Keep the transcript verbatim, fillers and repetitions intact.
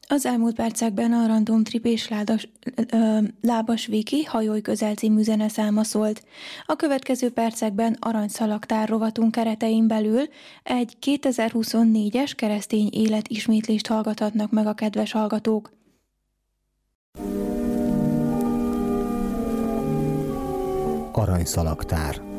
Az elmúlt percekben a Random Trip és Ládas, ö, Lábas Viki Hajolj közel című zeneszáma szólt. A következő percekben Aranyszalagtár rovatunk keretein belül egy kétezer-huszonnégyes keresztény életismétlést hallgathatnak meg a kedves hallgatók. Aranyszalagtár.